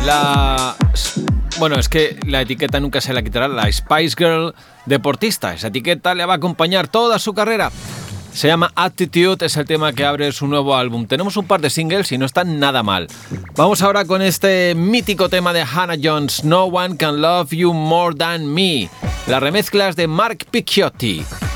Bueno, es que la etiqueta nunca se la quitará. La Spice Girl deportista. Esa etiqueta le va a acompañar toda su carrera. Se llama Attitude, es el tema que abre su nuevo álbum. Tenemos un par de singles y no están nada mal. Vamos ahora con este mítico tema de Hannah Jones, No One Can Love You More Than Me. La remezcla es de Mark Picciotti.